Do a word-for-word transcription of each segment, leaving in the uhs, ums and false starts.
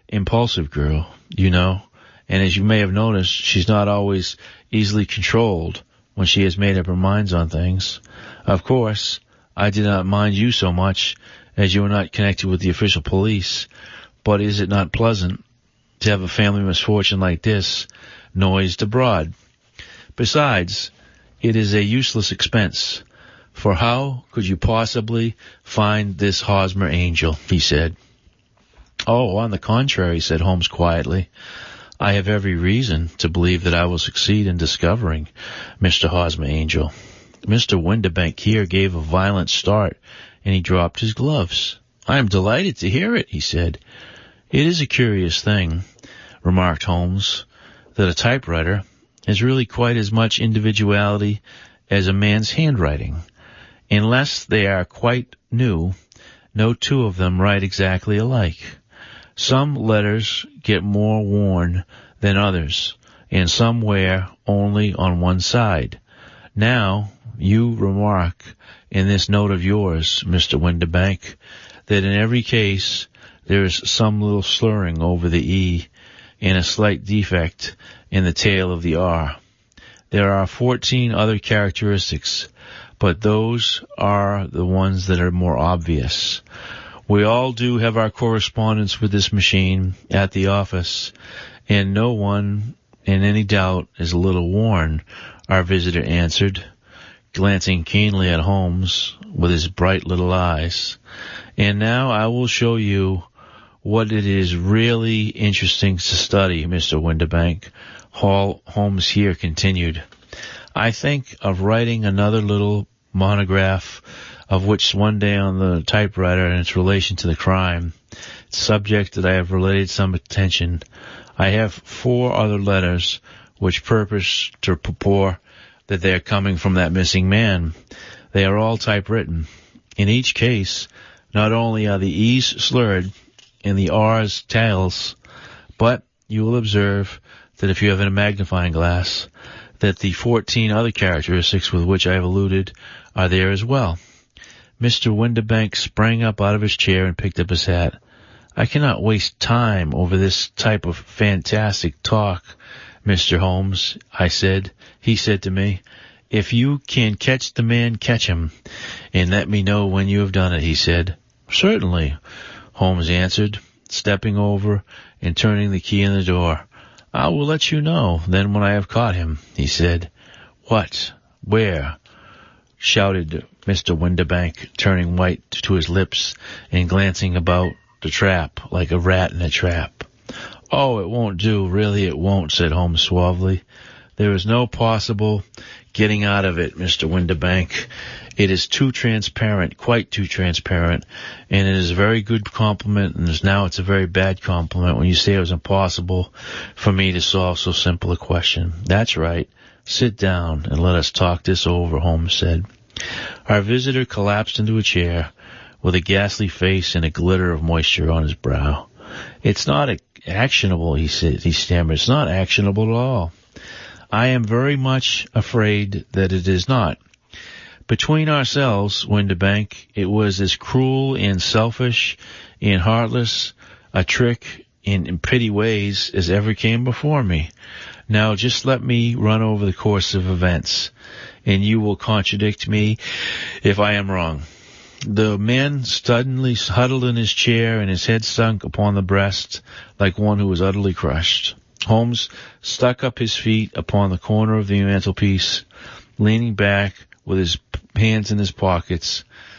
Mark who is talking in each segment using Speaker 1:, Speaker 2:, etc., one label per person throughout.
Speaker 1: impulsive girl, you know, and as you may have noticed, she's not always easily controlled when she has made up her minds on things. Of course, I did not mind you so much as you were not connected with the official police, but is it not pleasant to have a family misfortune like this noised abroad? Besides, it is a useless expense, for how could you possibly find this Hosmer angel, he said. Oh, on the contrary, said Holmes quietly, I have every reason to believe that I will succeed in discovering Mister Hosmer Angel. Mister Windibank here gave a violent start, and he dropped his gloves. I am delighted to hear it, he said. It is a curious thing, remarked Holmes, that a typewriter has really quite as much individuality as a man's handwriting. Unless they are quite new, no two of them write exactly alike. Some letters get more worn than others, and some wear only on one side. Now, you remark in this note of yours, Mister Windibank, that in every case there is some little slurring over the E and a slight defect in the tail of the R. There are fourteen other characteristics, but those are the ones that are more obvious. We all do have our correspondence with this machine at the office, and no one in any doubt is a little worn, our visitor answered, glancing keenly at Holmes with his bright little eyes. And now I will show you what it is really interesting to study, Mister Windibank, Holmes here continued. I think of writing another little monograph of which one day on the typewriter and its relation to the crime, subject that I have related some attention. I have four other letters which purpose to purport that they are coming from that missing man. They are all typewritten. In each case, not only are the E's slurred and the R's tails, but you will observe that if you have a magnifying glass, that the fourteen other characteristics with which I have alluded are there as well. Mister Windibank sprang up out of his chair and picked up his hat. I cannot waste time over this type of fantastic talk, Mister Holmes, I said. He said to me, if you can catch the man, catch him, and let me know when you have done it, he said. Certainly, Holmes answered, stepping over and turning the key in the door. I will let you know then when I have caught him, he said. What? Where? Shouted Mister Windibank, turning white to his lips and glancing about the trap like a rat in a trap. Oh, it won't do, really it won't, said Holmes suavely. There is no possible getting out of it, Mister Windibank. It is too transparent, quite too transparent, and it is a very good compliment, and now it's a very bad compliment when you say it was impossible for me to solve so simple a question. That's right. Sit down and let us talk this over, Holmes said. Our visitor collapsed into a chair with a ghastly face and a glitter of moisture on his brow. It's not actionable, he said. He stammered. It's not actionable at all. I am very much afraid that it is not. Between ourselves, Windibank, it was as cruel and selfish and heartless a trick in, in petty ways as ever came before me. Now just let me run over the course of events, and you will contradict me if I am wrong. The man suddenly huddled in his chair, and his head sunk upon the breast like one who was utterly crushed. Holmes stuck up his feet upon the corner of the mantelpiece, leaning back with his hands in his pockets.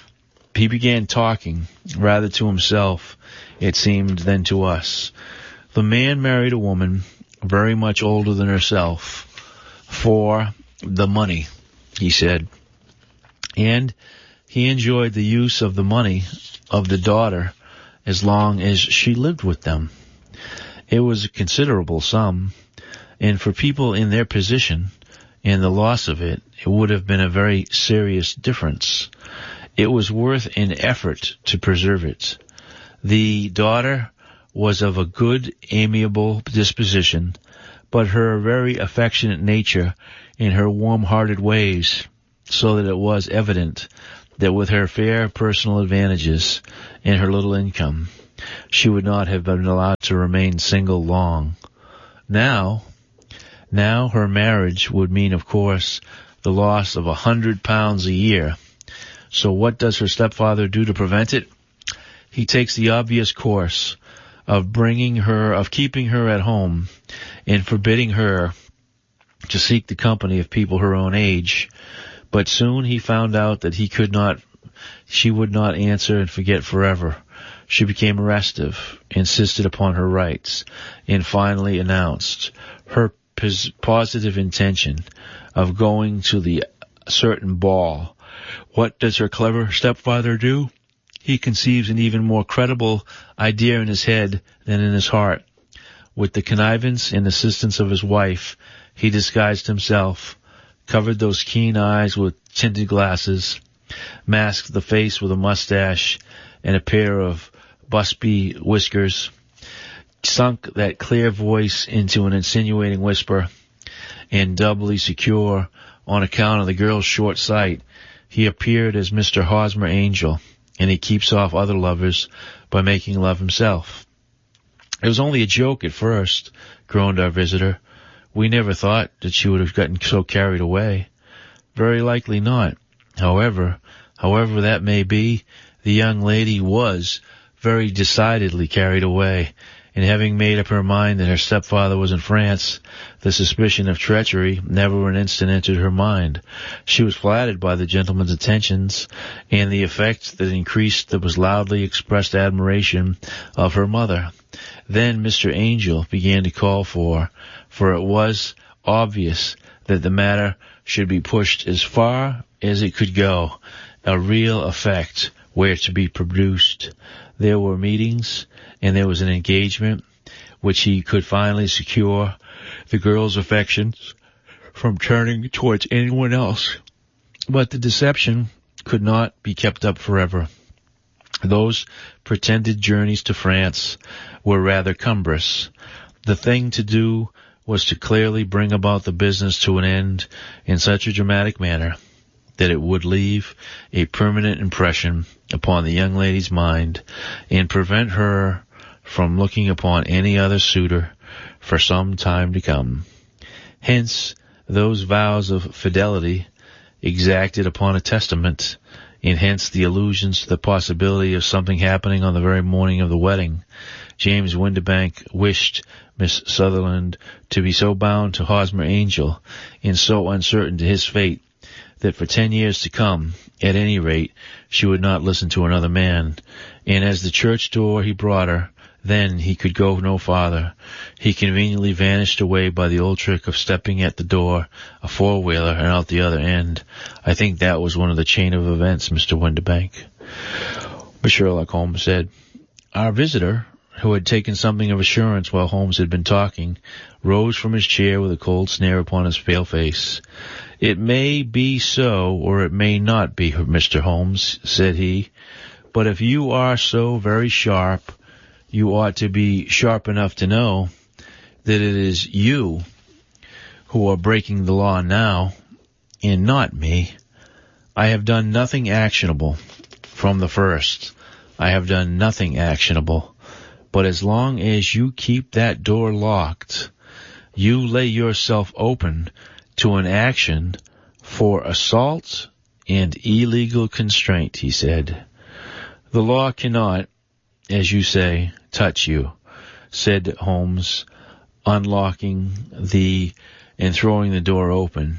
Speaker 1: He began talking, rather to himself, it seemed, than to us. The man married a woman very much older than herself for the money, he said, and he enjoyed the use of the money of the daughter as long as she lived with them. It was a considerable sum, and for people in their position and the loss of it, it would have been a very serious difference. It was worth an effort to preserve it. The daughter was of a good, amiable disposition, but her very affectionate nature and her warm-hearted ways, so that it was evident that with her fair personal advantages and her little income, she would not have been allowed to remain single long. Now, now her marriage would mean, of course, the loss of a hundred pounds a year. So what does her stepfather do to prevent it? He takes the obvious course of bringing her, of keeping her at home and forbidding her to seek the company of people her own age. But soon he found out that he could not, she would not answer and forget forever. She became restive, insisted upon her rights, and finally announced her pos- positive intention of going to the certain ball. What does her clever stepfather do? He conceives an even more credible idea in his head than in his heart. With the connivance and assistance of his wife, he disguised himself, covered those keen eyes with tinted glasses, masked the face with a mustache and a pair of Busby whiskers, sunk that clear voice into an insinuating whisper, and doubly secure on account of the girl's short sight, he appeared as Mister Hosmer Angel, and he keeps off other lovers by making love himself. It was only a joke at first, groaned our visitor. We never thought that she would have gotten so carried away. Very likely not. However, however that may be, the young lady was very decidedly carried away, and having made up her mind that her stepfather was in France, the suspicion of treachery never an instant entered her mind. She was flattered by the gentleman's attentions, and the effect that increased that was loudly expressed admiration of her mother. Then Mister Angel began to call for, for it was obvious that the matter should be pushed as far as it could go, a real effect were to be produced. There were meetings, and there was an engagement, which he could finally secure the girl's affections from turning towards anyone else. But the deception could not be kept up forever. Those pretended journeys to France were rather cumbrous. The thing to do was to clearly bring about the business to an end in such a dramatic manner that it would leave a permanent impression upon the young lady's mind and prevent her from looking upon any other suitor for some time to come. Hence, those vows of fidelity exacted upon a testament, and hence the allusions to the possibility of something happening on the very morning of the wedding. James Windibank wished Miss Sutherland to be so bound to Hosmer Angel and so uncertain to his fate that for ten years to come, at any rate, she would not listen to another man. And as the church door he brought her, then he could go no farther. He conveniently vanished away by the old trick of stepping at the door, a four-wheeler, and out the other end. I think that was one of the chain of events, Mister Windibank. But Sherlock Holmes said, our visitor, who had taken something of assurance while Holmes had been talking, rose from his chair with a cold sneer upon his pale face. It may be so, or it may not be, Mister Holmes, said he, but if you are so very sharp, you ought to be sharp enough to know that it is you who are breaking the law now, and not me. I have done nothing actionable from the first. I have done nothing actionable. But as long as you keep that door locked, you lay yourself open to an action for assault and illegal constraint, he said. The law cannot, as you say, touch you, said Holmes, unlocking the and throwing the door open.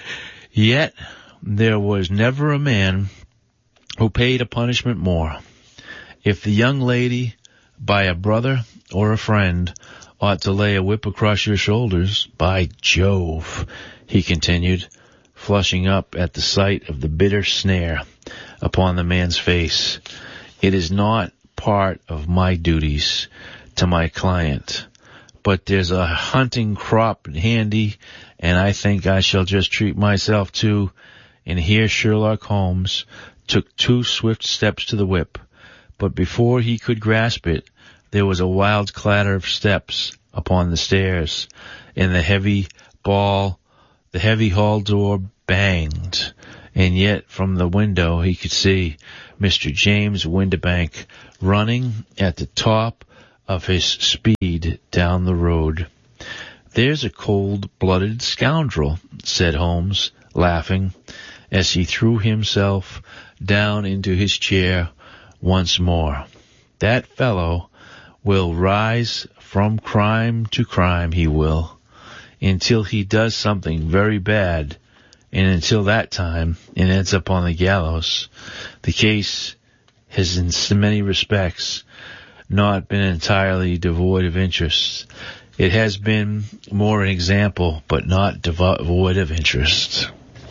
Speaker 1: Yet there was never a man who paid a punishment more. If the young lady, by a brother or a friend, ought to lay a whip across your shoulders, by Jove, he continued, flushing up at the sight of the bitter snare upon the man's face, it is not part of my duties to my client, but there's a hunting crop handy, and I think I shall just treat myself to, and here Sherlock Holmes took two swift steps to the whip, but before he could grasp it, there was a wild clatter of steps upon the stairs, and the heavy ball, the heavy hall door banged, and yet from the window he could see Mister James Windibank running at the top of his speed down the road. "There's a cold-blooded scoundrel," said Holmes, laughing, as he threw himself down into his chair once more. "That fellow will rise from crime to crime, he will, until he does something very bad, and until that time it ends up on the gallows. The case has in so many respects not been entirely devoid of interest. It has been more an example, but not devoid of interest.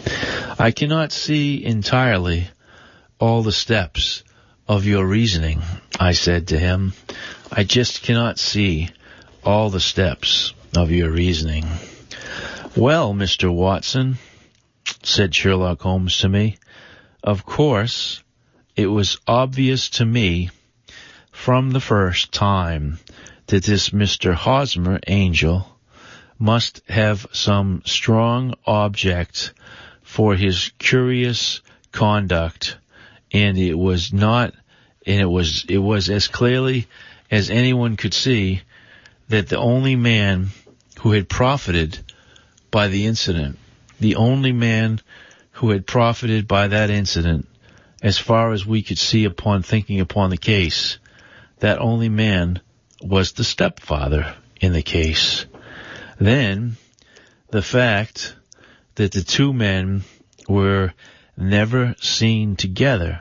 Speaker 1: I cannot see entirely all the steps of your reasoning," I said to him. "I just cannot see all the steps of your reasoning." "Well, Mister Watson," said Sherlock Holmes to me, "of course it was obvious to me from the first time that this Mister Hosmer Angel must have some strong object for his curious conduct, and it was not, and it was, it was as clearly as anyone could see that the only man who had profited by the incident, the only man who had profited by that incident, as far as we could see upon thinking upon the case, that only man was the stepfather in the case. Then, the fact that the two men were never seen together,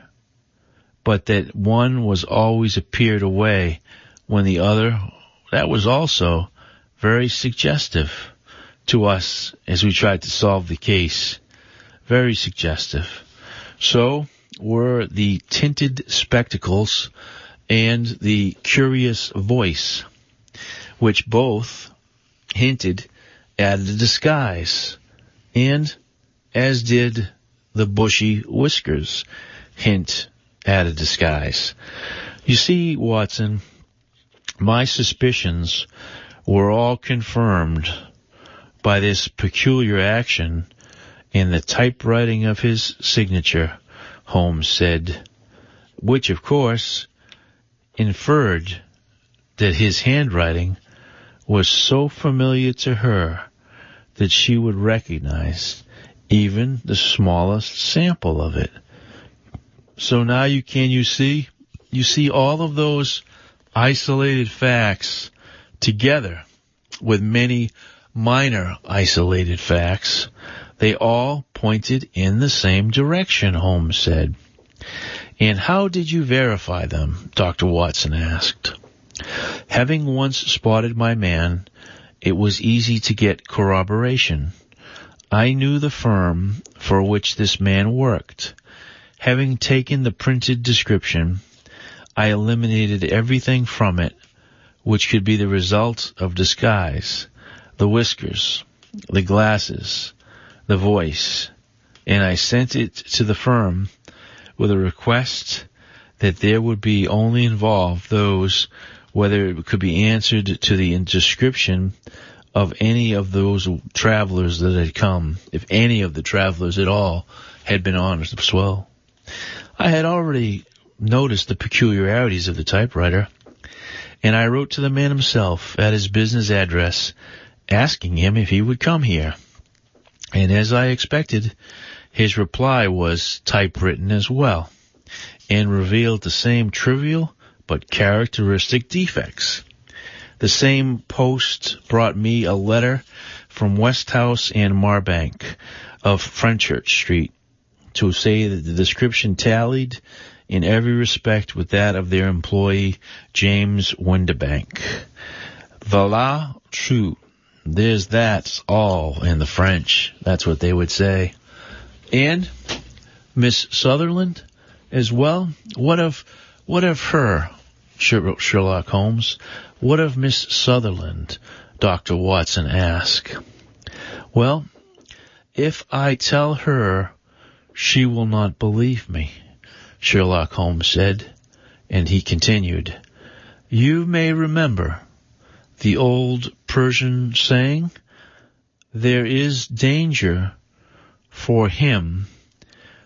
Speaker 1: but that one was always appeared away when the other, that was also very suggestive to us as we tried to solve the case. Very suggestive. So were the tinted spectacles and the curious voice, which both hinted at a disguise, and as did the bushy whiskers hint at a disguise. You see, Watson, my suspicions were all confirmed by this peculiar action in the typewriting of his signature, Holmes said, which, of course, inferred that his handwriting was so familiar to her that she would recognize even the smallest sample of it. So now you can you see? You see all of those isolated facts together with many minor isolated facts. They all pointed in the same direction, Holmes said. And how did you verify them? Doctor Watson asked. Having once spotted my man, it was easy to get corroboration. I knew the firm for which this man worked. Having taken the printed description, I eliminated everything from it which could be the result of disguise, the whiskers, the glasses, the voice, and I sent it to the firm with a request that there would be only involved those, whether it could be answered to the description of any of those travelers that had come, if any of the travelers at all had been on the swell. I had already noticed the peculiarities of the typewriter, and I wrote to the man himself at his business address, asking him if he would come here. And as I expected, his reply was typewritten as well, and revealed the same trivial but characteristic defects. The same post brought me a letter from Westhouse and Marbank of Fenchurch Street to say that the description tallied in every respect with that of their employee, James Windibank. Voilà, true. There's that all in the French. That's what they would say. And Miss Sutherland as well? What of, what of her, Sherlock Holmes? What of Miss Sutherland? Doctor Watson asked. Well, if I tell her, she will not believe me, Sherlock Holmes said, and he continued, you may remember the old Persian saying, there is danger for him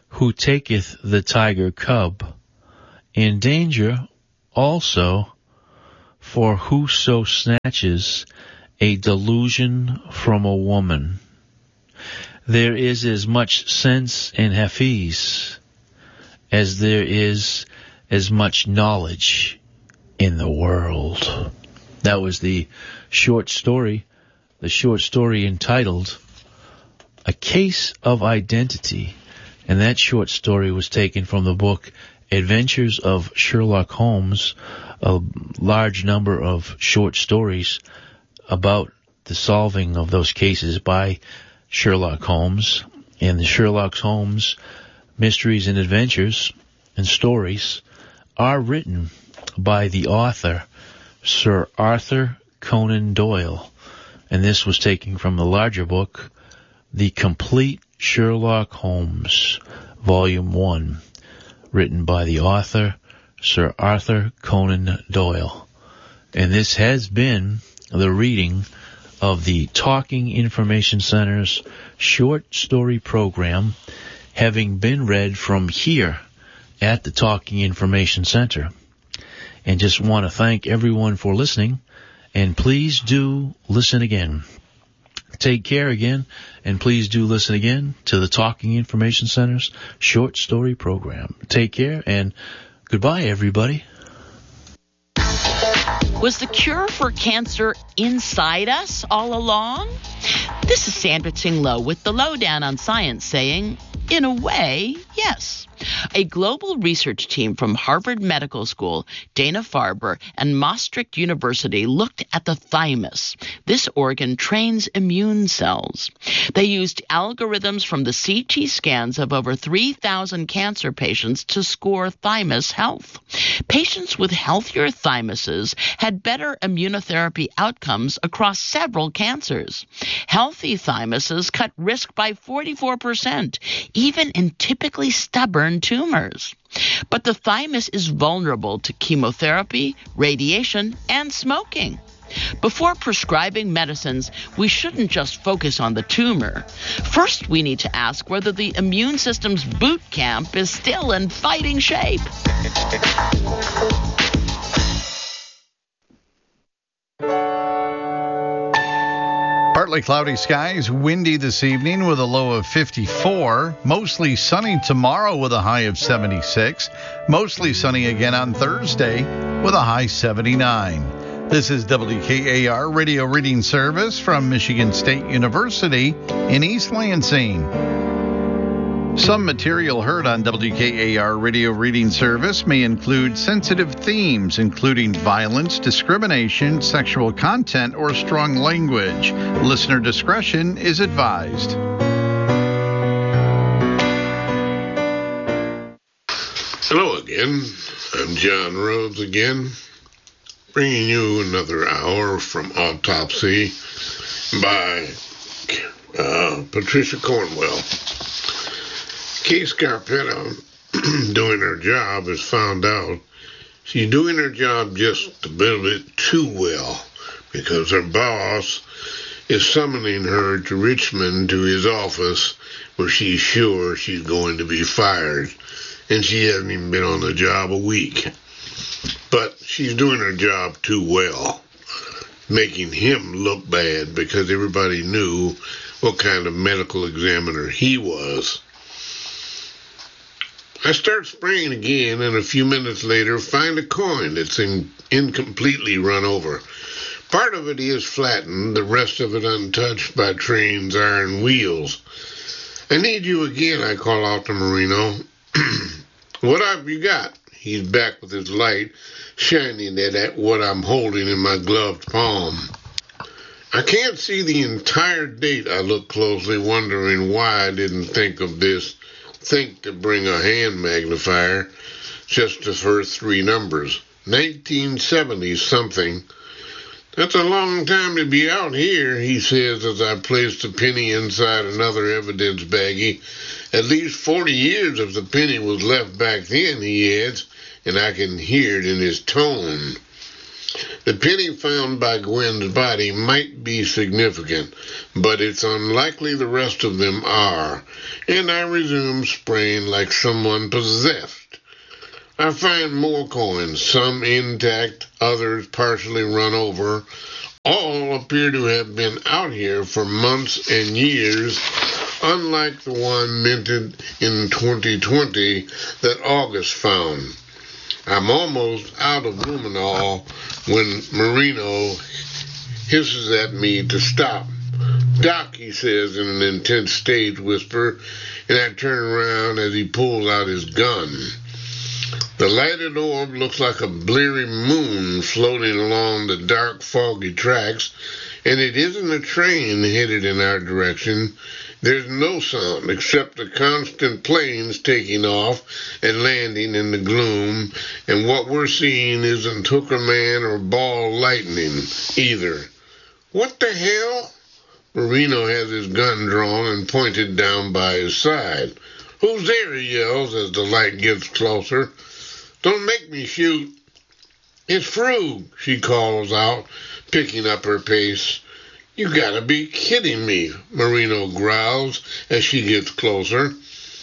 Speaker 1: who taketh the tiger cub. In danger also for whoso snatches a delusion from a woman. There is as much sense in Hafiz as there is as much knowledge in the world. That was the short story, the short story entitled A Case of Identity. And that short story was taken from the book Adventures of Sherlock Holmes, a large number of short stories about the solving of those cases by Sherlock Holmes. And the Sherlock Holmes mysteries and adventures and stories are written by the author, Sir Arthur Conan Doyle. And this was taken from the larger book, The Complete Sherlock Holmes, Volume one, written by the author, Sir Arthur Conan Doyle. And this has been the reading of the Talking Information Center's short story program, having been read from here at the Talking Information Center. And just want to thank everyone for listening, and please do listen again. Take care again, and please do listen again to the Talking Information Center's short story program. Take care, and goodbye, everybody.
Speaker 2: Was the cure for cancer inside us all along? This is Sandra Tsing Loh with the Lowdown on Science saying, in a way, yes. A global research team from Harvard Medical School, Dana-Farber, and Maastricht University looked at the thymus. This organ trains immune cells. They used algorithms from the C T scans of over three thousand cancer patients to score thymus health. Patients with healthier thymuses had better immunotherapy outcomes across several cancers. Healthy thymuses cut risk by forty-four percent, even in typically stubborn tumors. But the thymus is vulnerable to chemotherapy, radiation, and smoking. Before prescribing medicines, we shouldn't just focus on the tumor. First, we need to ask whether the immune system's boot camp is still in fighting shape.
Speaker 3: Partly cloudy skies, windy this evening with a low of fifty-four. Mostly sunny tomorrow with a high of seventy-six. Mostly sunny again on Thursday with a high seventy-nine. This is W K A R Radio Reading Service from Michigan State University in East Lansing. Some material heard on W K A R Radio Reading Service may include sensitive themes, including violence, discrimination, sexual content, or strong language. Listener discretion is advised.
Speaker 4: Hello again. I'm John Rhodes again, bringing you another hour from Autopsy by uh, Patricia Cornwell. Kay Scarpetta, doing her job, has found out she's doing her job just a little bit too well because her boss is summoning her to Richmond to his office where she's sure she's going to be fired, and she hasn't even been on the job a week. But she's doing her job too well, making him look bad because everybody knew what kind of medical examiner he was. I start spraying again, and a few minutes later find a coin that's in, incompletely run over. Part of it is flattened, the rest of it untouched by train's iron wheels. I need you again, I call out to Marino. What have you got? He's back with his light, shining it at what I'm holding in my gloved palm. I can't see the entire date. I look closely, wondering why I didn't think of this. Think to bring a hand magnifier, just the first three numbers. nineteen seventy something. That's a long time to be out here, he says as I place the penny inside another evidence baggie. At least forty years if the penny was left back then, he adds, and I can hear it in his tone. The penny found by Gwen's body might be significant, but it's unlikely the rest of them are, and I resume spraying like someone possessed. I find more coins, some intact, others partially run over. All appear to have been out here for months and years, unlike the one minted in twenty twenty that August found. I'm almost out of luminol when Marino hisses at me to stop. "Doc," he says in an intense stage whisper, and I turn around as he pulls out his gun. The lighted orb looks like a bleary moon floating along the dark, foggy tracks, and it isn't a train headed in our direction. There's no sound except the constant planes taking off and landing in the gloom, and what we're seeing isn't Hooker Man or ball lightning either. What the hell? Marino has his gun drawn and pointed down by his side. "Who's there?" he yells as the light gets closer. "Don't make me shoot." "It's Frug," she calls out, picking up her pace. "You gotta be kidding me," Marino growls as she gets closer.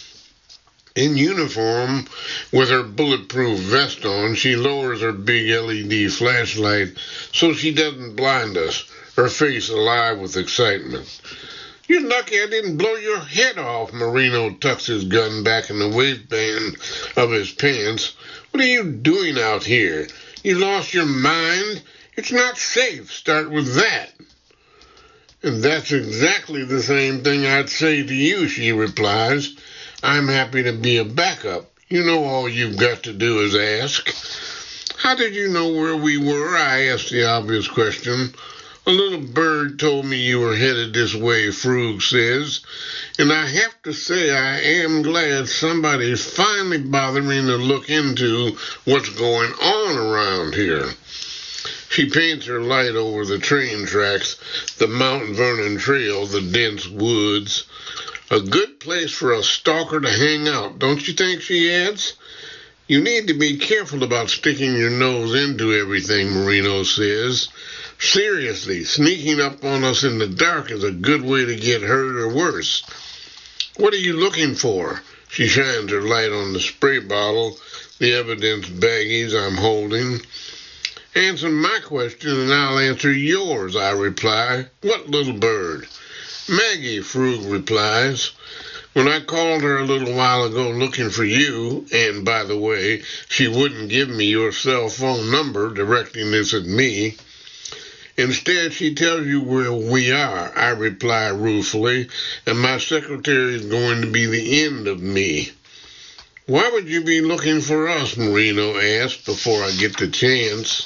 Speaker 4: In uniform, with her bulletproof vest on, she lowers her big L E D flashlight so she doesn't blind us, her face alive with excitement. "You're lucky I didn't blow your head off." Marino tucks his gun back in the waistband of his pants. "What are you doing out here? You lost your mind? It's not safe. Start with that." "And that's exactly the same thing I'd say to you," she replies. "I'm happy to be a backup. You know all you've got to do is ask." "How did you know where we were?" I asked the obvious question. "A little bird told me you were headed this way," Frug says. "And I have to say I am glad somebody's finally bothering to look into what's going on around here." She paints her light over the train tracks, the Mount Vernon Trail, the dense woods. "A good place for a stalker to hang out, don't you think?" she adds. "You need to be careful about sticking your nose into everything," Marino says. "Seriously, sneaking up on us in the dark is a good way to get hurt or worse. What are you looking for?" She shines her light on the spray bottle, the evidence baggies I'm holding. "Answer my question and I'll answer yours," I reply. "What little bird?" "Maggie," Frug replies. "When I called her a little while ago looking for you, and by the way, she wouldn't give me your cell phone number, directing this at me. Instead, she tells you where we are," I reply ruefully, "and my secretary is going to be the end of me." "Why would you be looking for us?" Marino asks before I get the chance.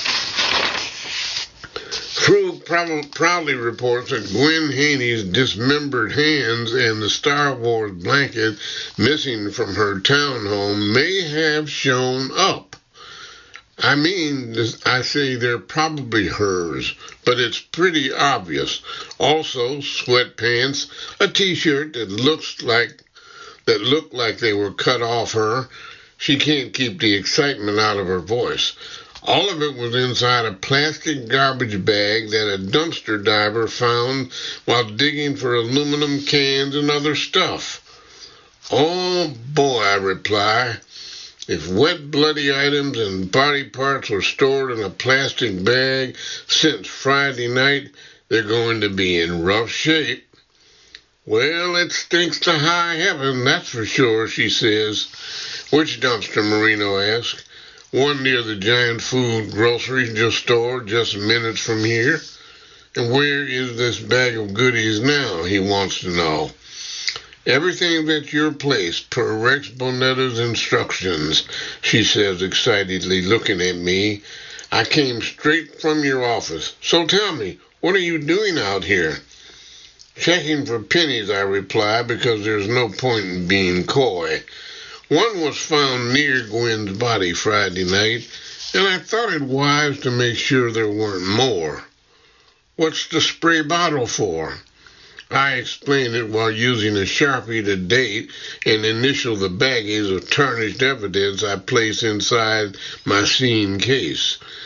Speaker 4: Frug proud- proudly reports that Gwen Haney's dismembered hands and the Star Wars blanket missing from her townhome may have shown up. I mean, I say they're probably hers, but it's pretty obvious. Also, sweatpants, a T-shirt that looks like that looked like they were cut off her. She can't keep the excitement out of her voice. All of it was inside a plastic garbage bag that a dumpster diver found while digging for aluminum cans and other stuff. "Oh boy," I reply. "If wet, bloody items and body parts were stored in a plastic bag since Friday night, they're going to be in rough shape." "Well, it stinks to high heaven, that's for sure," she says. "Which dumpster?" Marino asks. "One near the giant food grocery just store just minutes from here." "And where is this bag of goodies now?" he wants to know. "Everything's at your place, per Rex Bonetta's instructions," she says excitedly, looking at me. "I came straight from your office. So tell me, what are you doing out here?" "Checking for pennies," I reply, because there's no point in being coy. "One was found near Gwen's body Friday night, and I thought it wise to make sure there weren't more." "What's the spray bottle for?" I explained it while using a Sharpie to date and initial the baggies of tarnished evidence I place inside my scene case.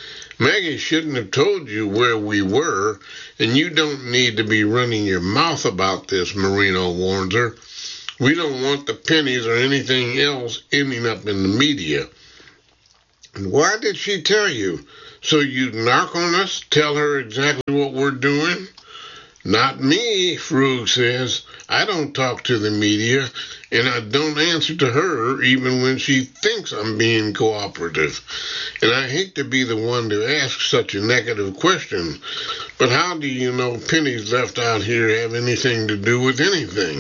Speaker 4: Maggie shouldn't have told you where we were, and you don't need to be running your mouth about this, Marino warns her. We don't want the pennies or anything else ending up in the media. And why did she tell you? So you'd knock on us, tell her exactly what we're doing? Not me, Frug says. I don't talk to the media, and I don't answer to her even when she thinks I'm being cooperative. And I hate to be the one to ask such a negative question, but how do you know pennies left out here have anything to do with anything?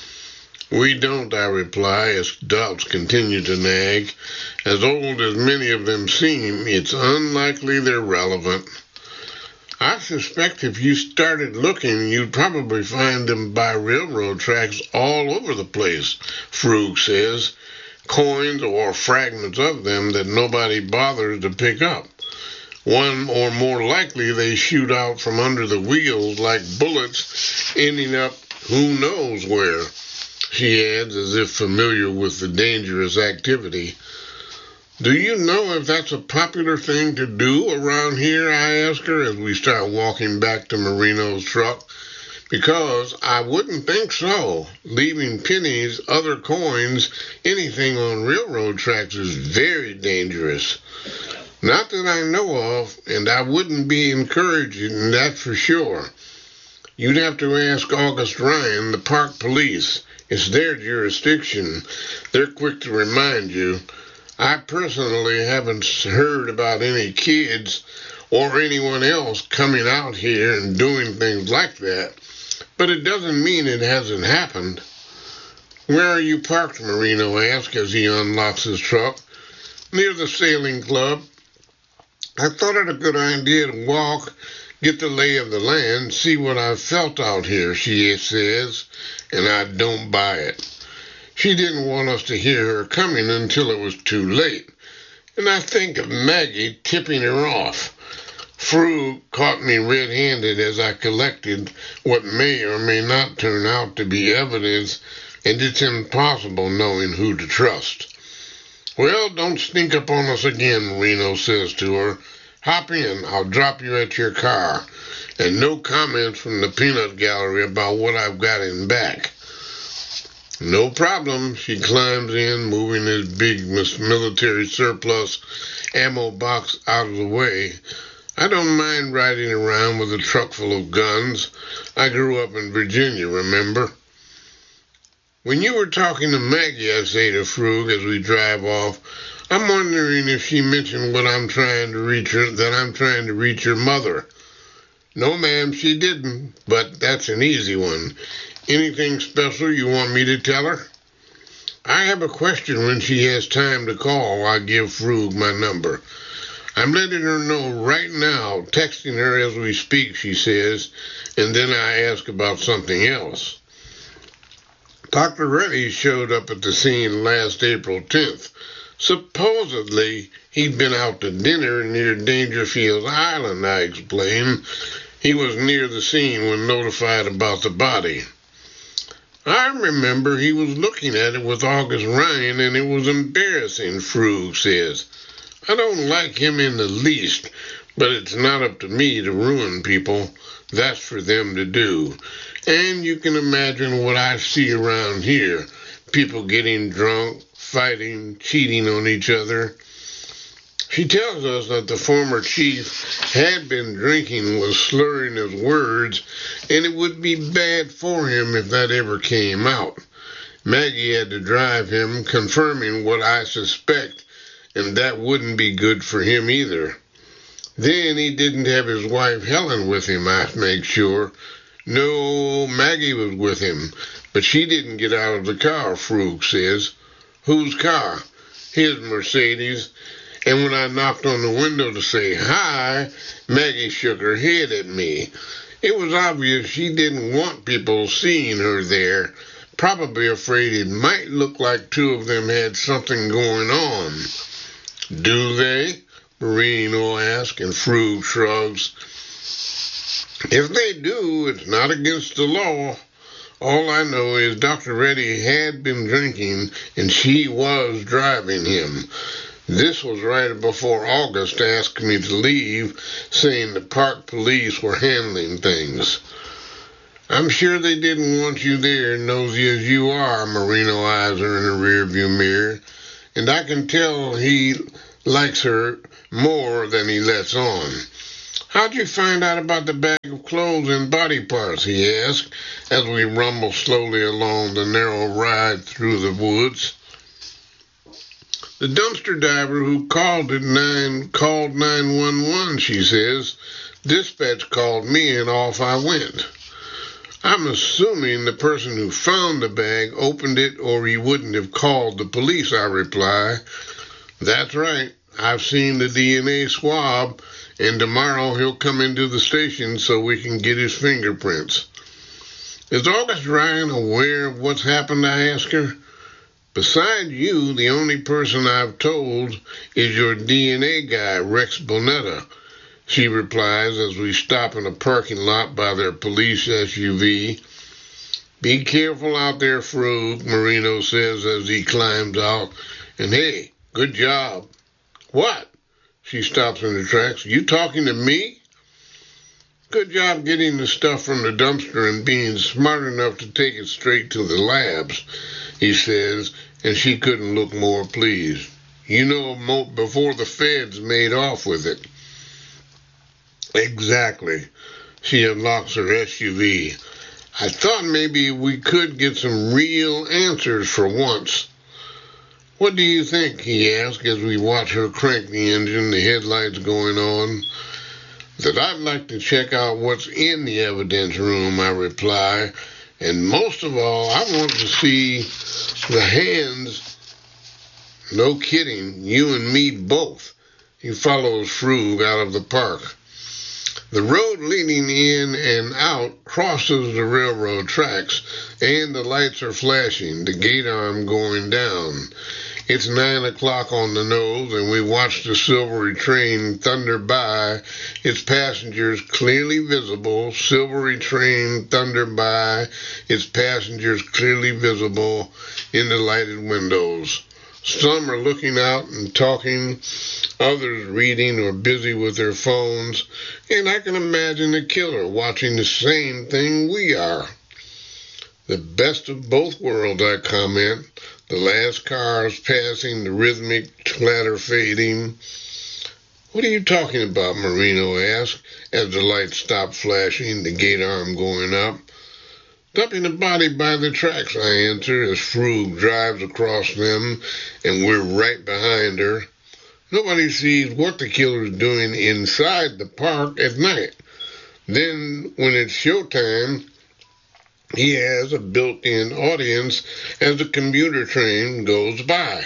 Speaker 4: We don't, I reply, as doubts continue to nag. As old as many of them seem, it's unlikely they're relevant. I suspect if you started looking, you'd probably find them by railroad tracks all over the place, Frug says, coins or fragments of them that nobody bothers to pick up. One, or more likely, they shoot out from under the wheels like bullets, ending up who knows where, she adds, as if familiar with the dangerous activity. Do you know if that's a popular thing to do around here, I ask her as we start walking back to Marino's truck? Because I wouldn't think so. Leaving pennies, other coins, anything on railroad tracks is very dangerous. Not that I know of, and I wouldn't be encouraging that for sure. You'd have to ask August Ryan, the park police. It's their jurisdiction. They're quick to remind you. I personally haven't heard about any kids or anyone else coming out here and doing things like that, but it doesn't mean it hasn't happened. Where are you parked, Marino asks as he unlocks his truck. Near the sailing club. I thought it a good idea to walk, get the lay of the land, see what I've felt out here, she says, and I don't buy it. She didn't want us to hear her coming until it was too late, and I think of Maggie tipping her off. Frug caught me red-handed as I collected what may or may not turn out to be evidence, and it's impossible knowing who to trust. Well, don't sneak up on us again, Marino says to her. Hop in, I'll drop you at your car, and no comments from the peanut gallery about what I've got in back. No problem, she climbs in, moving his big military surplus ammo box out of the way. I don't mind riding around with a truck full of guns. I grew up in Virginia, remember? When you were talking to Maggie, I say to Frug as we drive off, I'm wondering if she mentioned what I'm trying to reach her, that I'm trying to reach her mother. No, ma'am, she didn't, but that's an easy one. Anything special you want me to tell her? I have a question when she has time to call. I give Frug my number. I'm letting her know right now, texting her as we speak, she says, and then I ask about something else. Doctor Reddy showed up at the scene last April tenth. Supposedly, he'd been out to dinner near Dangerfield Island, I explained. He was near the scene when notified about the body. I remember he was looking at it with August Ryan, and it was embarrassing, Frug says. I don't like him in the least, but it's not up to me to ruin people. That's for them to do. And you can imagine what I see around here. People getting drunk, fighting, cheating on each other. She tells us that the former chief had been drinking, was slurring his words, and it would be bad for him if that ever came out. Maggie had to drive him, confirming what I suspect, and that wouldn't be good for him either. Then he didn't have his wife Helen with him, I make sure. No, Maggie was with him, but she didn't get out of the car, Frug says. Whose car? His Mercedes. And when I knocked on the window to say hi, Maggie shook her head at me. It was obvious she didn't want people seeing her there, probably afraid it might look like two of them had something going on. Do they? Marino asks, and Frug shrugs. If they do, it's not against the law. All I know is Doctor Reddy had been drinking, and she was driving him. This was right before August asked me to leave, saying the park police were handling things. I'm sure they didn't want you there, nosy as you are, Marino eyes her in the rearview mirror, and I can tell he likes her more than he lets on. How'd you find out about the bag of clothes and body parts, he asked, as we rumble slowly along the narrow ride through the woods. The dumpster diver who called at nine called nine one one, she says. Dispatch called me and off I went. I'm assuming the person who found the bag opened it or he wouldn't have called the police, I reply. That's right. I've seen the D N A swab, and tomorrow he'll come into the station so we can get his fingerprints. Is August Ryan aware of what's happened, I ask her. Besides you, the only person I've told is your D N A guy, Rex Bonetta, she replies as we stop in a parking lot by their police S U V. Be careful out there, Frug, Marino says as he climbs out. And hey, good job. What? She stops in her tracks. You talking to me? Good job getting the stuff from the dumpster and being smart enough to take it straight to the labs, he says, and she couldn't look more pleased. You know, before the feds made off with it. Exactly. She unlocks her S U V. I thought maybe we could get some real answers for once. What do you think, he asked as we watch her crank the engine, the headlights going on. That I'd like to check out what's in the evidence room, I reply. And most of all, I want to see the hands. No kidding, you and me both. He follows Frug out of the park. The road leading in and out crosses the railroad tracks, and the lights are flashing, the gate arm going down. It's nine o'clock on the nose, and we watch the silvery train thunder by, its passengers clearly visible. Silvery train thunder by, its passengers clearly visible in the lighted windows. Some are looking out and talking, others reading or busy with their phones, and I can imagine the killer watching the same thing we are. The best of both worlds, I comment. The last cars passing, the rhythmic clatter fading. What are you talking about, Marino asked, as the lights stopped flashing, the gate arm going up. Dumping the body by the tracks, I answer, as Frug drives across them, and we're right behind her. Nobody sees what the killer's doing inside the park at night. Then, when it's showtime, he has a built-in audience as the commuter train goes by.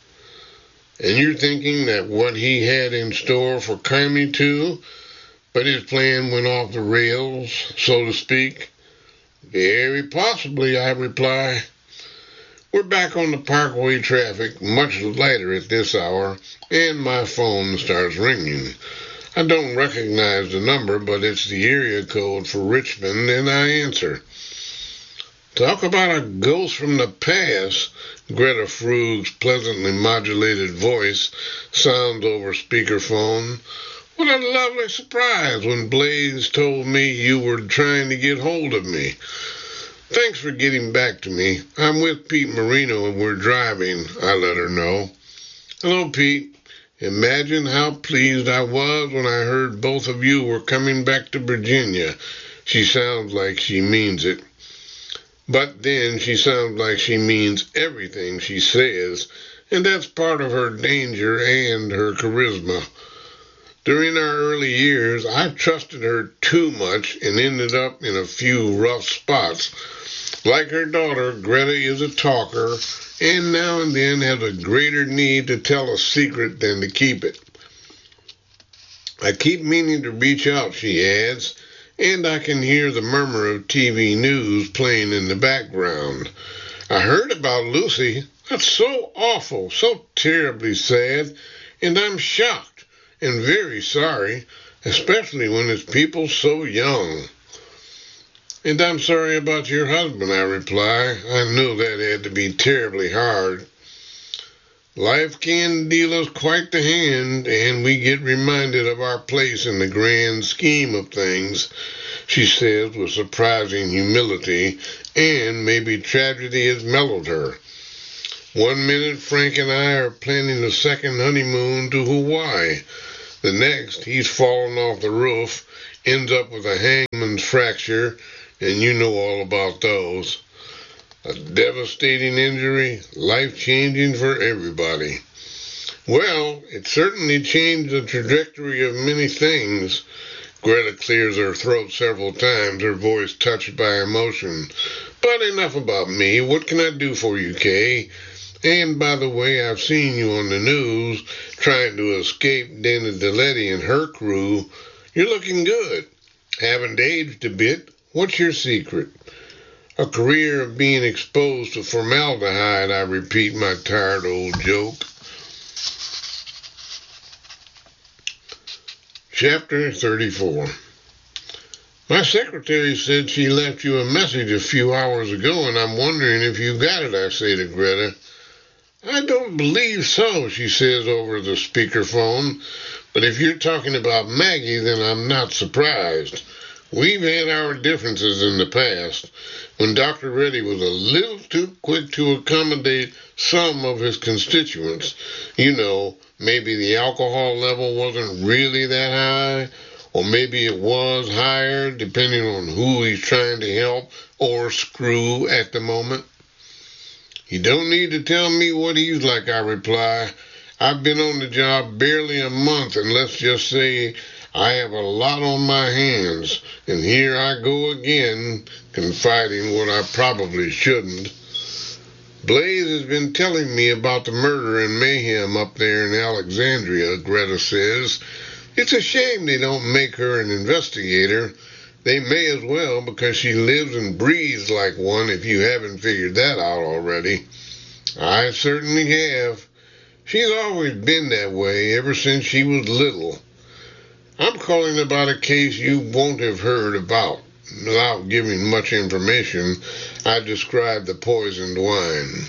Speaker 4: And you're thinking that what he had in store for Carmi too, but his plan went off the rails, so to speak? Very possibly, I reply. We're back on the parkway traffic, much lighter at this hour, and my phone starts ringing. I don't recognize the number, but it's the area code for Richmond, and I answer. Talk about a ghost from the past, Greta Frug's pleasantly modulated voice sounds over speakerphone. What a lovely surprise when Blaze told me you were trying to get hold of me. Thanks for getting back to me. I'm with Pete Marino and we're driving, I let her know. Hello, Pete. Imagine how pleased I was when I heard both of you were coming back to Virginia. She sounds like she means it. But then she sounds like she means everything she says, and that's part of her danger and her charisma. During our early years, I trusted her too much and ended up in a few rough spots. Like her daughter, Greta is a talker, and now and then has a greater need to tell a secret than to keep it. I keep meaning to reach out, she adds, and I can hear the murmur of T V news playing in the background. I heard about Lucy. That's so awful, so terribly sad, and I'm shocked and very sorry, especially when it's people so young. And I'm sorry about your husband, I reply. I knew that had to be terribly hard. Life can deal us quite the hand, and we get reminded of our place in the grand scheme of things, she says with surprising humility, and maybe tragedy has mellowed her. One minute Frank and I are planning a second honeymoon to Hawaii. The next, he's fallen off the roof, ends up with a hangman's fracture, and you know all about those. A devastating injury, life-changing for everybody. Well, it certainly changed the trajectory of many things. Greta clears her throat several times, her voice touched by emotion. But enough about me. What can I do for you, Kay? And by the way, I've seen you on the news trying to escape Dana Deletti and her crew. You're looking good. Haven't aged a bit. What's your secret? A career of being exposed to formaldehyde, I repeat my tired old joke. Chapter thirty-four. My secretary said she left you a message a few hours ago, and I'm wondering if you got it, I say to Greta. I don't believe so, she says over the speakerphone, but if you're talking about Maggie, then I'm not surprised. We've had our differences in the past, when Doctor Reddy was a little too quick to accommodate some of his constituents. You know, maybe the alcohol level wasn't really that high, or maybe it was higher, depending on who he's trying to help or screw at the moment. You don't need to tell me what he's like, I reply. I've been on the job barely a month, and let's just say I have a lot on my hands, and here I go again, confiding what I probably shouldn't. Blaze has been telling me about the murder and mayhem up there in Alexandria, Greta says. It's a shame they don't make her an investigator. They may as well, because she lives and breathes like one, if you haven't figured that out already. I certainly have. She's always been that way ever since she was little. I'm calling about a case you won't have heard about. Without giving much information, I described the poisoned wine.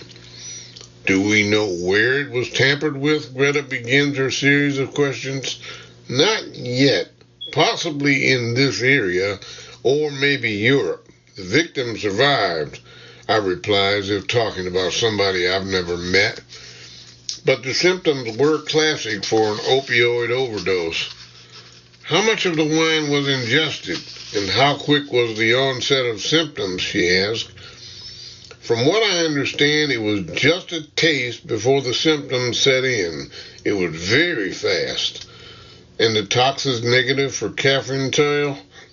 Speaker 4: Do we know where it was tampered with? Greta begins her series of questions. Not yet. Possibly in this area, or maybe Europe. The victim survived, I reply, as if talking about somebody I've never met. But the symptoms were classic for an opioid overdose. How much of the wine was ingested, and how quick was the onset of symptoms, she asked. From what I understand, it was just a taste before the symptoms set in. It was very fast. And the toxins negative for caffeine?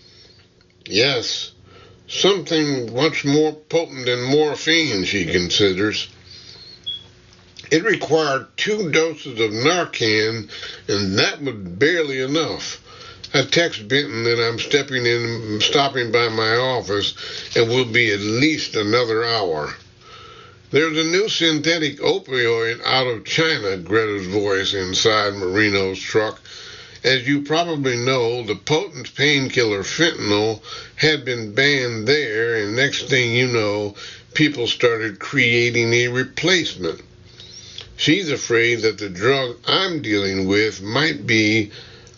Speaker 4: Yes, something much more potent than morphine, she considers. It required two doses of Narcan, and that was barely enough. I text Benton that I'm stepping in, stopping by my office, and will be at least another hour. There's a new synthetic opioid out of China, Greta's voice inside Marino's truck. As you probably know, the potent painkiller fentanyl had been banned there, and next thing you know, people started creating a replacement. She's afraid that the drug I'm dealing with might be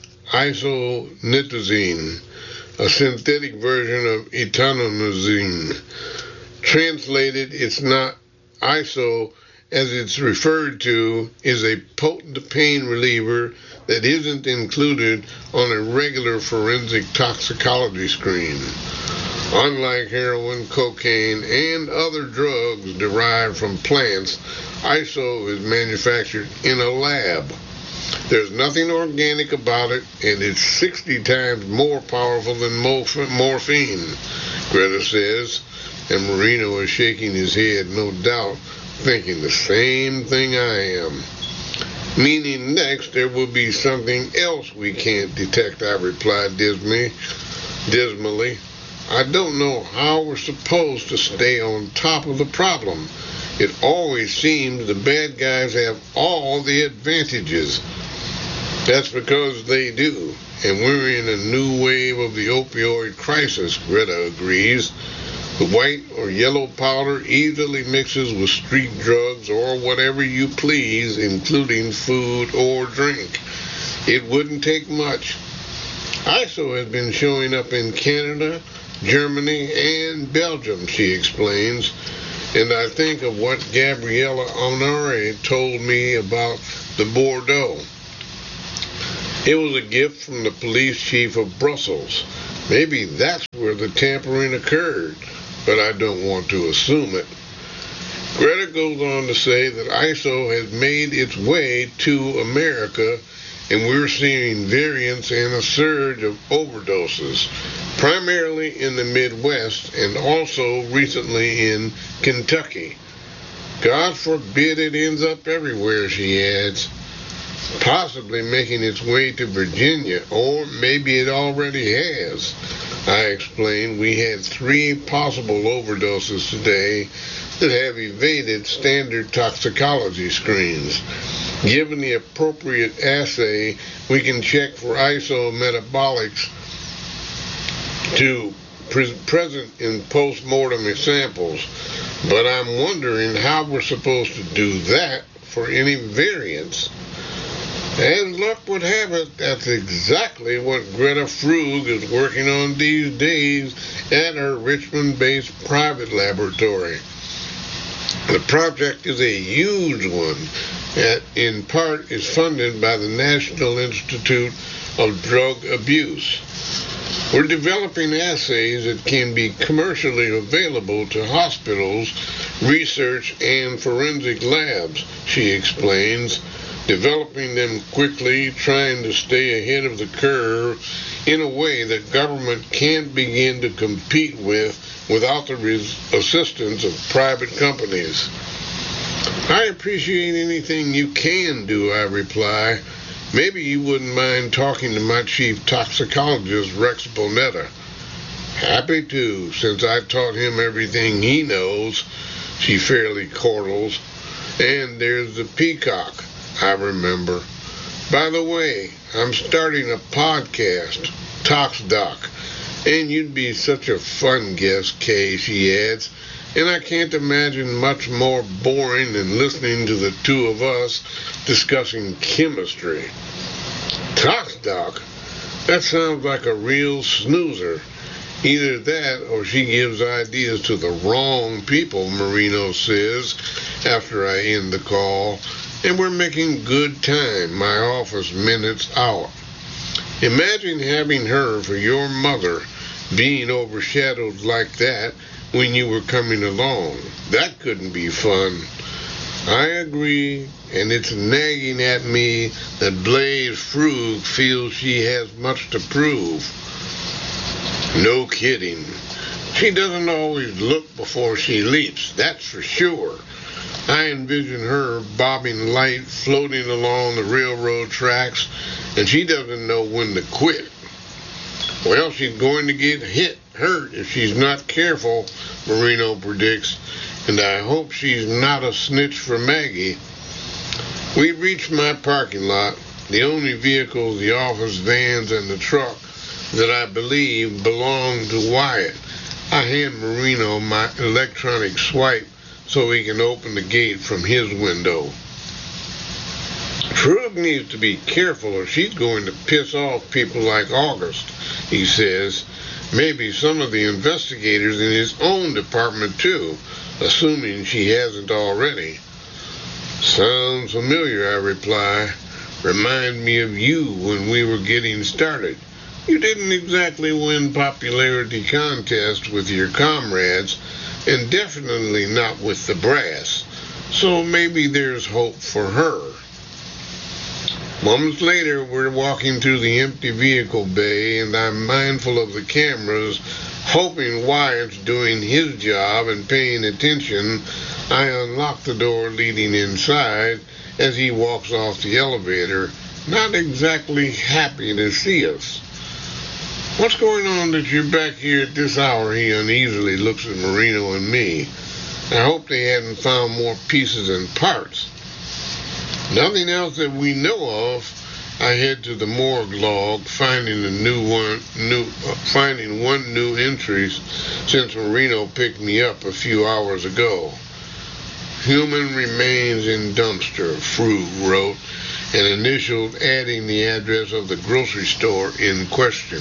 Speaker 4: isonitazine, a synthetic version of etanozine. Translated, it's not iso, as it's referred to, is a potent pain reliever that isn't included on a regular forensic toxicology screen. Unlike heroin, cocaine, and other drugs derived from plants, iso is manufactured in a lab. There's nothing organic about it, and it's sixty times more powerful than morphine, Greta says, and Marino is shaking his head, no doubt, thinking the same thing I am. Meaning next there will be something else we can't detect, I replied dismally. dismally. I don't know how we're supposed to stay on top of the problem. It always seems the bad guys have all the advantages. That's because they do, and we're in a new wave of the opioid crisis, Greta agrees. The white or yellow powder easily mixes with street drugs or whatever you please, including food or drink. It wouldn't take much. I S O has been showing up in Canada, Germany, and Belgium, she explains, and I think of what Gabriella Honore told me about the Bordeaux. It was a gift from the police chief of Brussels. Maybe that's where the tampering occurred, but I don't want to assume it. Greta goes on to say that I S O has made its way to America, and we're seeing variants and a surge of overdoses, primarily in the Midwest and also recently in Kentucky. God forbid it ends up everywhere, she adds, possibly making its way to Virginia, or maybe it already has. I explained we had three possible overdoses today that have evaded standard toxicology screens. Given the appropriate assay, we can check for isometabolics to pre- present in post-mortem samples, but I'm wondering how we're supposed to do that for any variants. As luck would have it, that's exactly what Greta Frug is working on these days at her Richmond-based private laboratory. The project is a huge one, and in part is funded by the National Institute of Drug Abuse. We're developing assays that can be commercially available to hospitals, research, and forensic labs, she explains, developing them quickly, trying to stay ahead of the curve in a way that government can't begin to compete with without the res- assistance of private companies. I appreciate anything you can do, I reply. Maybe you wouldn't mind talking to my chief toxicologist, Rex Bonetta. Happy to, since I taught him everything he knows, she fairly chortles. And there's the peacock, I remember. By the way, I'm starting a podcast, Tox Doc, and you'd be such a fun guest, Kay, she adds, and I can't imagine much more boring than listening to the two of us discussing chemistry. Tox Doc? That sounds like a real snoozer. Either that or she gives ideas to the wrong people, Marino says after I end the call, and we're making good time, my office minutes out. Imagine having her for your mother, being overshadowed like that when you were coming along. That couldn't be fun. I agree, and it's nagging at me that Blaze Frug feels she has much to prove. No kidding. She doesn't always look before she leaps, that's for sure. I envision her bobbing light, floating along the railroad tracks, and she doesn't know when to quit. Well, she's going to get hit, hurt, if she's not careful, Marino predicts, and I hope she's not a snitch for Maggie. We reach my parking lot, the only vehicles, the office vans, and the truck that I believe belong to Wyatt. I hand Marino my electronic swipe so he can open the gate from his window. Frug needs to be careful or she's going to piss off people like August, he says. Maybe some of the investigators in his own department too, assuming she hasn't already. Sounds familiar, I reply. Remind me of you when we were getting started. You didn't exactly win popularity contests with your comrades, and definitely not with the brass, so maybe there's hope for her. Moments later, we're walking through the empty vehicle bay, and I'm mindful of the cameras, hoping Wyatt's doing his job and paying attention. I unlock the door leading inside as he walks off the elevator, not exactly happy to see us. What's going on that you're back here at this hour? He uneasily looks at Marino and me. I hope they hadn't found more pieces and parts. Nothing else that we know of. I head to the morgue log, finding a new one, new, uh, finding one new entry since Marino picked me up a few hours ago. Human remains in dumpster, Frug wrote, and initialed, adding the address of the grocery store in question.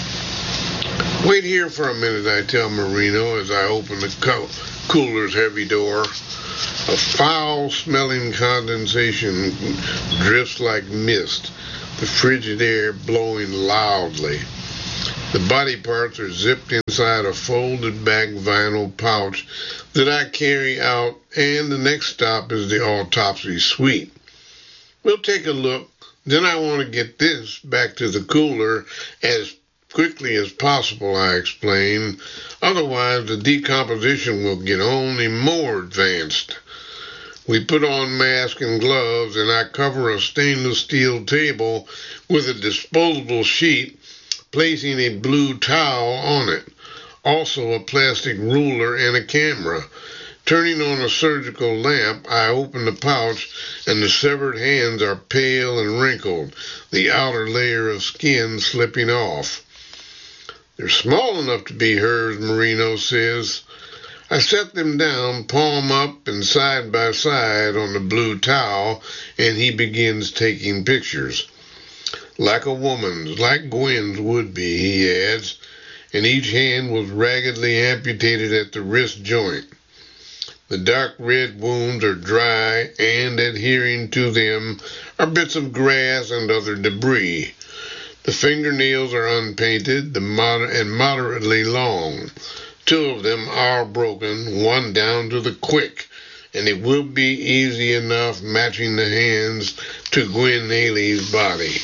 Speaker 4: Wait here for a minute, I tell Marino as I open the co- cooler's heavy door. A foul-smelling condensation drifts like mist, the frigid air blowing loudly. The body parts are zipped inside a folded-back vinyl pouch that I carry out, and the next stop is the autopsy suite. We'll take a look, then I want to get this back to the cooler as quickly as possible, I explain. Otherwise, the decomposition will get only more advanced. We put on masks and gloves, and I cover a stainless steel table with a disposable sheet, placing a blue towel on it, also a plastic ruler and a camera. Turning on a surgical lamp, I open the pouch, and the severed hands are pale and wrinkled, the outer layer of skin slipping off. They're small enough to be hers, Marino says. I set them down, palm up and side by side on the blue towel, and he begins taking pictures. Like a woman's, like Gwen's would be, he adds, and each hand was raggedly amputated at the wrist joint. The dark red wounds are dry, and adhering to them are bits of grass and other debris. The fingernails are unpainted the moder- and moderately long. Two of them are broken, one down to the quick, and it will be easy enough matching the hands to Gwen Ailey's body.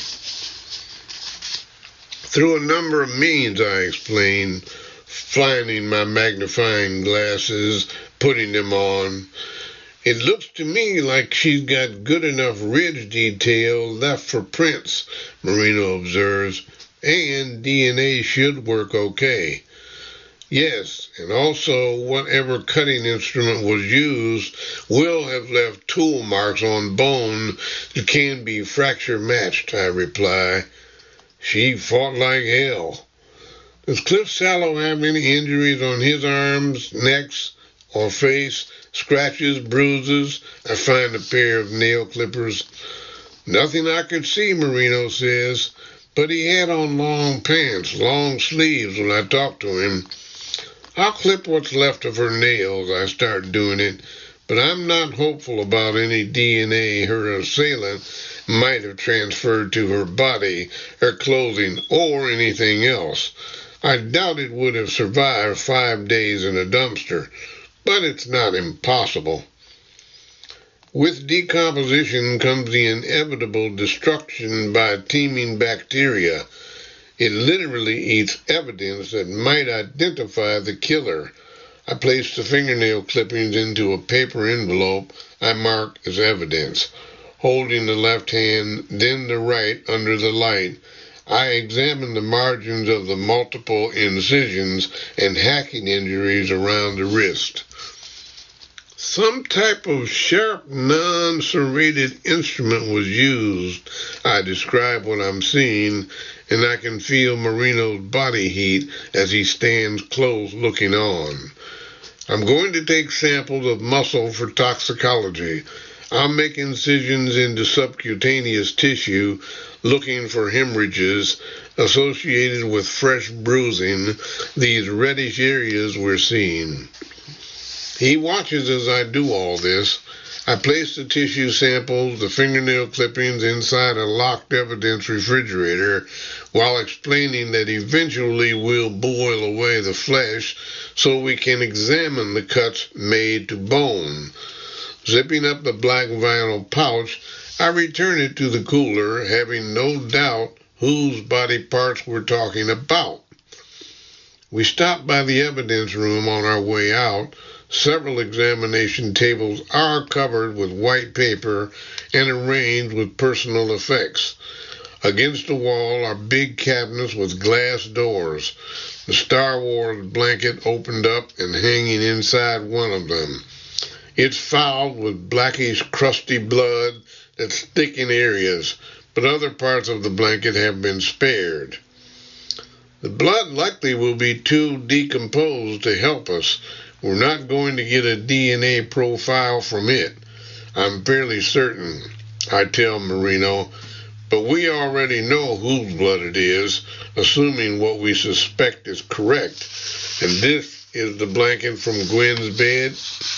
Speaker 4: Through a number of means, I explain, finding my magnifying glasses, putting them on. It looks to me like she's got good enough ridge detail left for prints, Marino observes, and D N A should work okay. Yes, and also whatever cutting instrument was used will have left tool marks on bone that can be fracture matched, I reply. She fought like hell. Does Cliff Sallow have any injuries on his arms, necks, or face? Scratches, bruises? I find a pair of nail clippers. Nothing I could see, Marino says, but he had on long pants, long sleeves when I talked to him. I'll clip what's left of her nails. I start doing it, but I'm not hopeful about any D N A her assailant might have transferred to her body, her clothing, or anything else. I doubt it would have survived five days in a dumpster, but it's not impossible. With decomposition comes the inevitable destruction by teeming bacteria. It literally eats evidence that might identify the killer. I place the fingernail clippings into a paper envelope I mark as evidence. Holding the left hand, then the right under the light, I examine the margins of the multiple incisions and hacking injuries around the wrist. Some type of sharp, non-serrated instrument was used. I describe what I'm seeing, and I can feel Marino's body heat as he stands close looking on. I'm going to take samples of muscle for toxicology. I'll make incisions into subcutaneous tissue, looking for hemorrhages associated with fresh bruising, these reddish areas we're seeing. He watches as I do all this. I place the tissue samples, the fingernail clippings, inside a locked evidence refrigerator while explaining that eventually we'll boil away the flesh so we can examine the cuts made to bone. Zipping up the black vinyl pouch, I return it to the cooler, having no doubt whose body parts we're talking about. We stop by the evidence room on our way out. Several examination tables are covered with white paper and arranged with personal effects. Against the wall are big cabinets with glass doors. The Star Wars blanket opened up and hanging inside one of them. It's fouled with blackish, crusty blood that's thick in areas, but other parts of the blanket have been spared. The blood likely will be too decomposed to help us. We're not going to get a D N A profile from it. I'm fairly certain, I tell Marino, but we already know whose blood it is, assuming what we suspect is correct. And this is the blanket from Gwen's bed?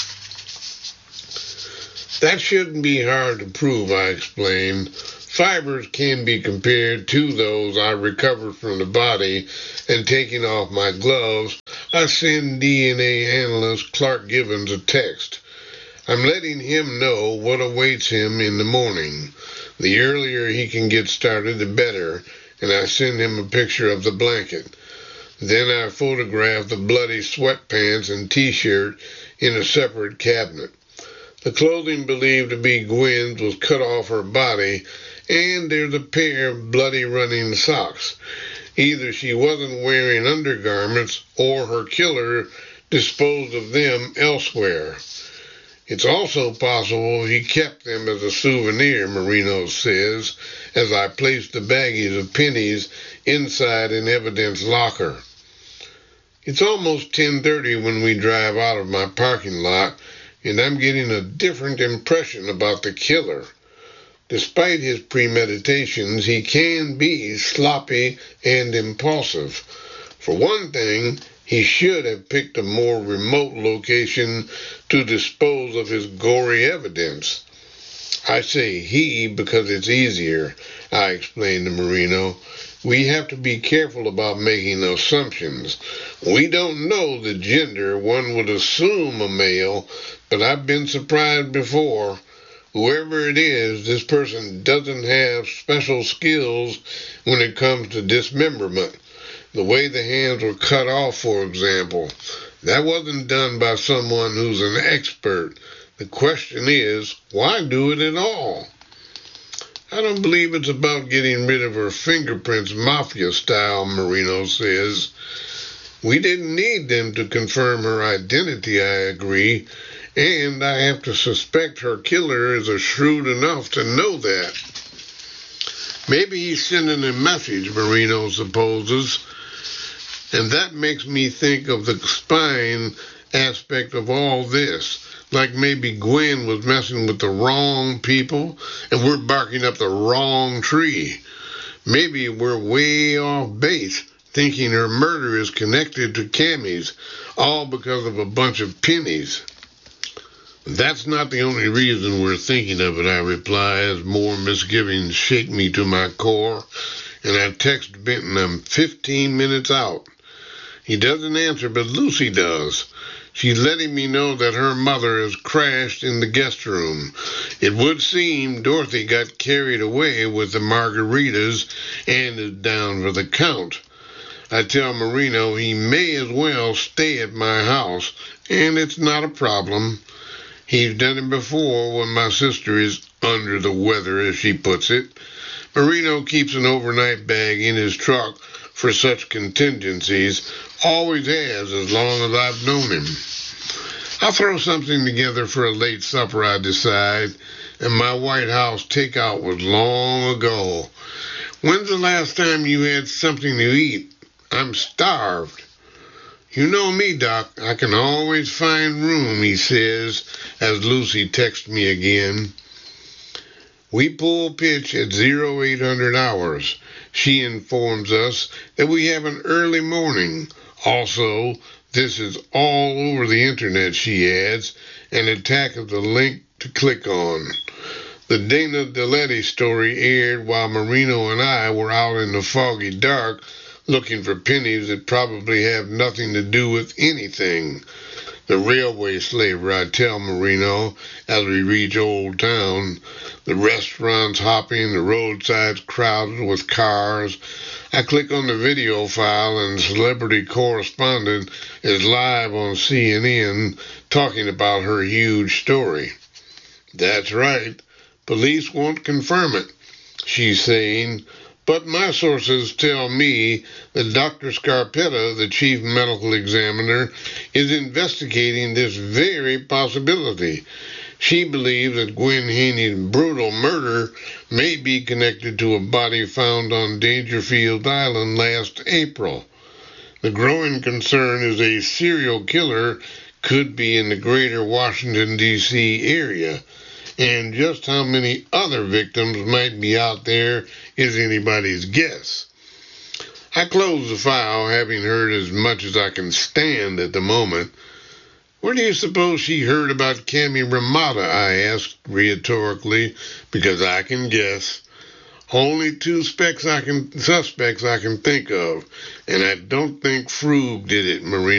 Speaker 4: That shouldn't be hard to prove, I explained. Fibers can be compared to those I recovered from the body, and taking off my gloves, I send D N A analyst Clark Gibbons a text. I'm letting him know what awaits him in the morning. The earlier he can get started, the better, and I send him a picture of the blanket. Then I photograph the bloody sweatpants and T-shirt in a separate cabinet. The clothing believed to be Gwen's was cut off her body, and there's a pair of bloody running socks. Either she wasn't wearing undergarments, or her killer disposed of them elsewhere. It's also possible he kept them as a souvenir, Marino says, as I place the baggies of pennies inside an evidence locker. It's almost ten thirty when we drive out of my parking lot, and I'm getting a different impression about the killer. Despite his premeditations, he can be sloppy and impulsive. For one thing, he should have picked a more remote location to dispose of his gory evidence. I say he because it's easier, I explained to Marino. We have to be careful about making assumptions. We don't know the gender. One would assume a male, but I've been surprised before. Whoever it is, this person doesn't have special skills when it comes to dismemberment. The way the hands were cut off, for example, that wasn't done by someone who's an expert. The question is, why do it at all? I don't believe it's about getting rid of her fingerprints mafia style, Marino says. We didn't need them to confirm her identity, I agree, and I have to suspect her killer is shrewd enough to know that. Maybe he's sending a message, Marino supposes, and that makes me think of the spine aspect of all this. Like maybe Gwen was messing with the wrong people and we're barking up the wrong tree. Maybe we're way off base thinking her murder is connected to Cammie's, all because of a bunch of pennies. That's not the only reason we're thinking of it, I reply, as more misgivings shake me to my core, and I text Benton I'm fifteen minutes out. He doesn't answer, but Lucy does. She's letting me know that her mother has crashed in the guest room. It would seem Dorothy got carried away with the margaritas and is down for the count. I tell Marino he may as well stay at my house, and it's not a problem. He's done it before when my sister is under the weather, as she puts it. Marino keeps an overnight bag in his truck for such contingencies, always has as long as I've known him. I'll throw something together for a late supper, I decide, and my White House takeout was long ago. When's the last time you had something to eat? I'm starved. You know me, Doc. I can always find room, he says, as Lucy texts me again. We pull pitch at oh eight hundred hours. She informs us that we have an early morning. Also, this is all over the internet, she adds, and attaches the link to click on. The Dana Deletti story aired while Marino and I were out in the foggy dark looking for pennies that probably have nothing to do with anything. The railway slaver, I tell Marino, as we reach Old Town. The restaurants hopping, the roadsides crowded with cars. I click on the video file and the celebrity correspondent is live on C N N talking about her huge story. That's right. Police won't confirm it, she's saying, but my sources tell me that Doctor Scarpetta, the chief medical examiner, is investigating this very possibility. She believes that Gwen Haney's brutal murder may be connected to a body found on Dangerfield Island last April. The growing concern is a serial killer could be in the greater Washington, D C area, and just how many other victims might be out there is anybody's guess. I close the file, having heard as much as I can stand at the moment. Where do you suppose she heard about Cami Ramada? I asked rhetorically, because I can guess. Only two specs I can, suspects I can think of, and I don't think Frug did it, Marina.